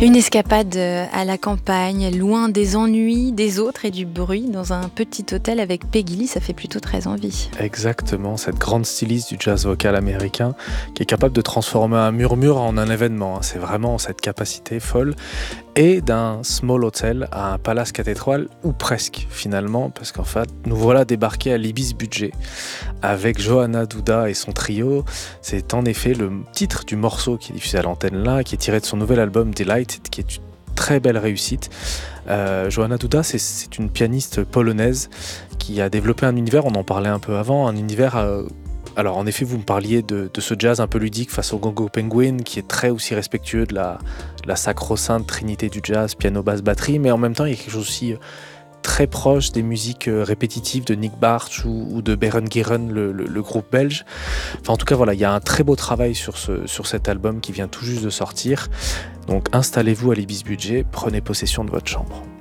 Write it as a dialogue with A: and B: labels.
A: Une escapade à la campagne, loin des ennuis des autres et du bruit, dans un petit hôtel avec Peggy Lee, ça fait plutôt très envie.
B: Exactement, cette grande styliste du jazz vocal américain qui est capable de transformer un murmure en un événement. C'est vraiment cette capacité folle. Et d'un small hotel à un palace cathédral, ou presque finalement, parce qu'en fait, nous voilà débarqués à l'Ibis Budget avec Johanna Douda et son trio. C'est en effet le titre du morceau qui est diffusé à l'antenne là, qui est tiré de son nouvel album Delight, qui est une très belle réussite. Johanna Douda, c'est une pianiste polonaise qui a développé un univers, on en parlait un peu avant, un univers... alors en effet, vous me parliez de ce jazz un peu ludique face au Congo Penguin, qui est très aussi respectueux de la sacro-sainte trinité du jazz, piano, basse, batterie, mais en même temps, il y a quelque chose aussi très proche des musiques répétitives de Nick Bartsch ou de Berengueren, le groupe belge. Enfin, en tout cas, voilà, il y a un très beau travail sur cet album qui vient tout juste de sortir. Donc installez-vous à l'Ibis Budget, prenez possession de votre chambre.